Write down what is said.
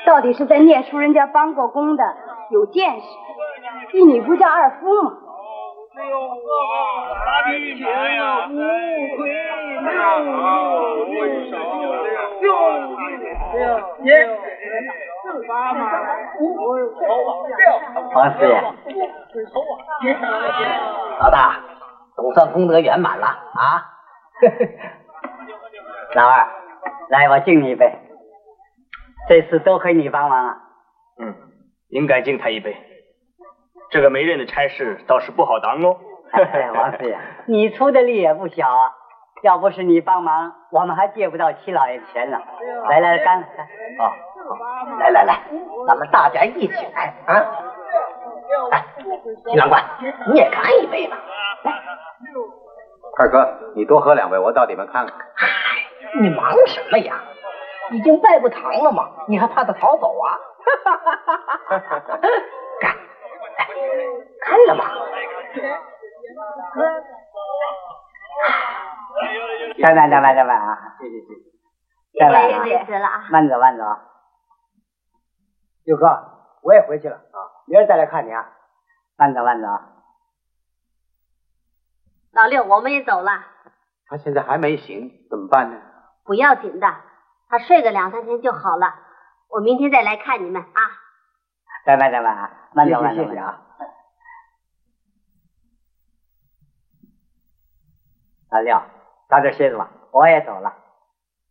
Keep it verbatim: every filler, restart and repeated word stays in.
到底是在念书人家帮过工的，有见识，一女不叫二夫嘛。 欲请无愧王四爷，老大，总算功德圆满了啊！老二，来，我敬你一杯。这次多亏你帮忙啊。 嗯，应该敬他一杯。这个媒人的差事倒是不好当哦。 王四爷，你出的力也不小啊！要不是你帮忙，我们还借不到七老爷的钱呢。来来，干干啊！来来来，咱们大家一起来啊！来，秦郎官，你也干一杯吧。来， 二哥，你多喝两杯，我到里面看看。 嗨，你忙什么呀？已经拜过堂了嘛，你还怕他逃走啊？干，干了吗？再慢再慢再慢啊！谢谢谢谢，再慢啊！ 谢谢了啊！ 慢走慢走。六哥，我也回去了啊，明儿再来看你啊。慢走慢走。 老六，我们也走了。 他现在还没醒，怎么办呢？ 不要紧的，他睡个两三天就好了。我明天再来看你们啊。 再慢再慢啊，慢走慢走啊。老六，早点歇着吧，我也走了。